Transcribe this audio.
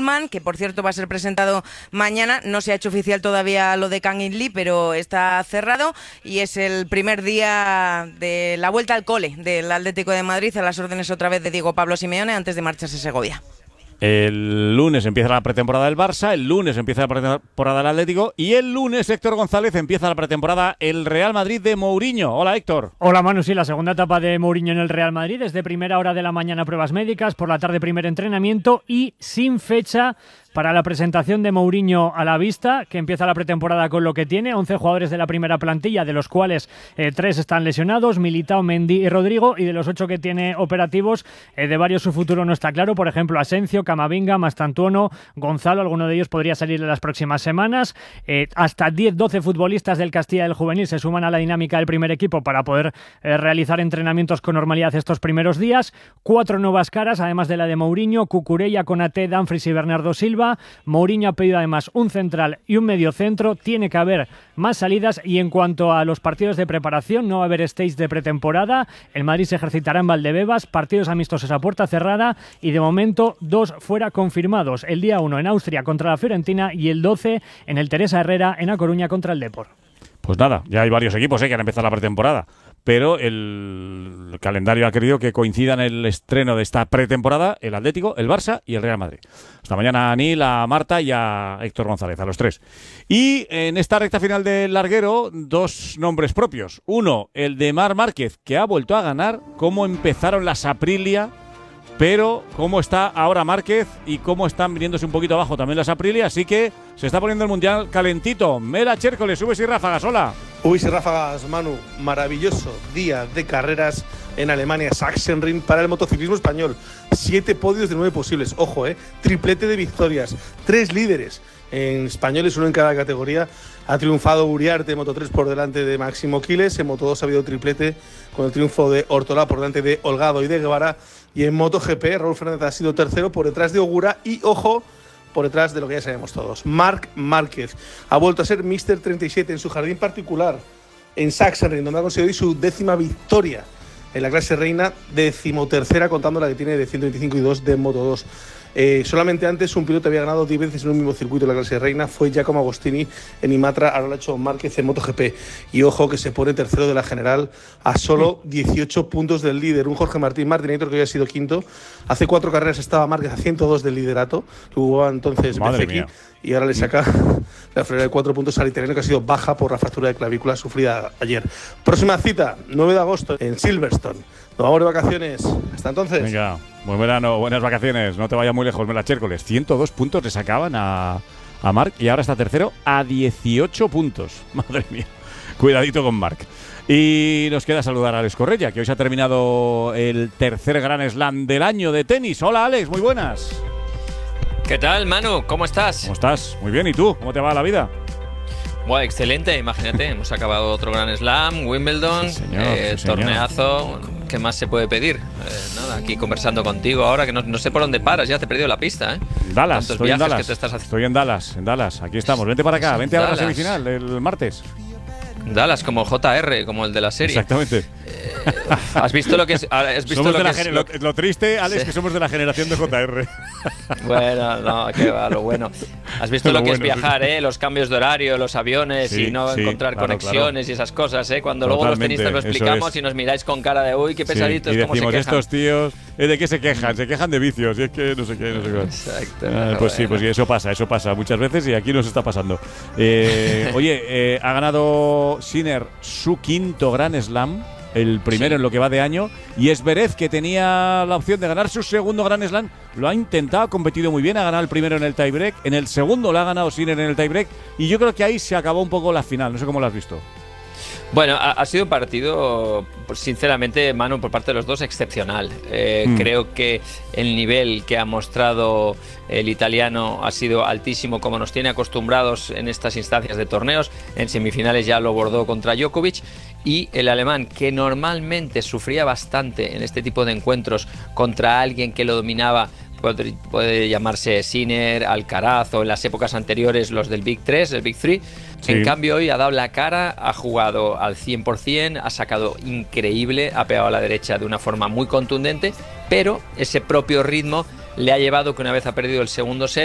Koeman, que por cierto va a ser presentado mañana. No se ha hecho oficial todavía lo de Kang In Lee, pero está cerrado y es el primer día de la vuelta al cole del Atlético de Madrid, a las órdenes otra vez de Diego Pablo Simeone antes de marcharse a Segovia. El lunes empieza la pretemporada del Barça, el lunes empieza la pretemporada del Atlético y el lunes, Héctor González, empieza la pretemporada el Real Madrid de Mourinho. Hola, Héctor. Hola, Manu. Sí, la segunda etapa de Mourinho en el Real Madrid. Desde primera hora de la mañana pruebas médicas, por la tarde primer entrenamiento y sin fecha para la presentación de Mourinho a la vista, que empieza la pretemporada con lo que tiene. 11 jugadores de la primera plantilla, de los cuales 3 están lesionados, Militao, Mendy y Rodrigo, y de los 8 que tiene operativos, de varios su futuro no está claro. Por ejemplo, Asencio, Camavinga, Mastantuono, Gonzalo, alguno de ellos podría salir en las próximas semanas. Hasta 10-12 futbolistas del Castilla del Juvenil se suman a la dinámica del primer equipo para poder realizar entrenamientos con normalidad estos primeros días. 4 nuevas caras, además de la de Mourinho: Cucurella, Konaté, Dumfries y Bernardo Silva. Mourinho ha pedido además un central y un mediocentro. Tiene que haber más salidas, y en cuanto a los partidos de preparación, no va a haber stage de pretemporada. El Madrid se ejercitará en Valdebebas, partidos amistosos a puerta cerrada, y de momento 2 fuera confirmados: el día 1 en Austria contra la Fiorentina y el 12 en el Teresa Herrera en A Coruña contra el Depor. Pues nada, ya hay varios equipos que han empezado la pretemporada, pero el calendario ha querido que coincidan el estreno de esta pretemporada el Atlético, el Barça y el Real Madrid. Hasta mañana a Anil, a Marta y a Héctor González, a los 3. Y en esta recta final del larguero, 2 nombres propios. Uno, el de Marc Márquez, que ha vuelto a ganar. Cómo empezaron las Aprilia, pero cómo está ahora Márquez y cómo están viniéndose un poquito abajo también las Aprilia, así que se está poniendo el Mundial calentito. Mela Chércoles, subes y ráfagas, hola. Subes y ráfagas, Manu. Maravilloso día de carreras en Alemania, Sachsenring, para el motociclismo español. 7 podios de 9 posibles, ojo, triplete de victorias, 3 líderes en españoles, 1 en cada categoría. Ha triunfado Uriarte en Moto3 por delante de Máximo Quiles. En Moto2 ha habido triplete con el triunfo de Ortolá por delante de Holgado y de Guevara. Y en MotoGP, Raúl Fernández ha sido tercero por detrás de Ogura y, ojo, por detrás de lo que ya sabemos todos, Marc Márquez. Ha vuelto a ser Mr. 37 en su jardín particular, en Sachsenring, donde ha conseguido su 10ª victoria en la clase reina, 13ª contando la que tiene de 125 y 2 de Moto2. Solamente antes un piloto había ganado 10 veces en un mismo circuito en la clase reina, fue Giacomo Agostini en Imatra. Ahora lo ha hecho Márquez en MotoGP, y ojo que se pone tercero de la general a solo 18 puntos del líder, un Jorge Martín Martinator que había sido quinto. Hace 4 carreras estaba Márquez a 102 del liderato, que jugaba entonces Bezeki, y ahora le saca la frena de 4 puntos al italiano, que ha sido baja por la fractura de clavícula sufrida ayer. Próxima cita, 9 de agosto en Silverstone. Nos vamos de vacaciones. Hasta entonces. Venga, buen verano, buenas vacaciones. No te vayas muy lejos, Mela Chércoles. 102 puntos le sacaban a Marc, y ahora está tercero a 18 puntos. Madre mía. Cuidadito con Marc. Y nos queda saludar a Alex Correia, que hoy se ha terminado el tercer Grand Slam del año de tenis. Hola, Alex, muy buenas. ¿Qué tal, Manu? ¿Cómo estás? ¿Cómo estás? Muy bien. ¿Y tú? ¿Cómo te va la vida? Bueno, excelente, imagínate, hemos acabado otro Grand Slam, Wimbledon, sí, señor. Torneazo. ¿Qué más se puede pedir? Nada, aquí conversando contigo ahora, que no sé por dónde paras, ya te he perdido la pista, ¿eh? Dallas, estoy en Dallas. Estoy en Dallas, aquí estamos. Vente para acá, vente a la semifinal el martes. Dallas, como el JR, como el de la serie. Exactamente. ¿Has visto lo que es? Lo triste, Alex, sí, que somos de la generación de JR. Bueno, no, que va, lo bueno. ¿Has visto lo que es viajar, los cambios de horario, los aviones, y no encontrar conexiones y esas cosas, Cuando luego los tenistas lo explicamos y nos miráis con cara de uy, qué pesaditos, y cómo se decimos, quejan. estos tíos, ¿de qué se quejan? Se quejan de vicios, y es que no sé qué. Exacto. Pues sí, eso pasa muchas veces, y aquí nos está pasando. Oye, ha ganado Sinner su 5º Grand Slam, el primero en lo que va de año, y Zverev, que tenía la opción de ganar su 2º Grand Slam, lo ha intentado, ha competido muy bien, ha ganado el primero en el tiebreak, en el segundo lo ha ganado Sinner en el tiebreak, y yo creo que ahí se acabó un poco la final, no sé cómo lo has visto. Bueno, ha sido un partido, sinceramente, Manu, por parte de los dos, excepcional. Creo que el nivel que ha mostrado el italiano ha sido altísimo, como nos tiene acostumbrados en estas instancias de torneos. En semifinales ya lo bordó contra Djokovic. Y el alemán, que normalmente sufría bastante en este tipo de encuentros contra alguien que lo dominaba, puede llamarse Sinner, Alcaraz, o en las épocas anteriores los del Big 3, el Big 3. Sí. En cambio hoy ha dado la cara, ha jugado al 100%, ha sacado increíble, ha pegado a la derecha de una forma muy contundente, pero ese propio ritmo le ha llevado que una vez ha perdido el segundo set,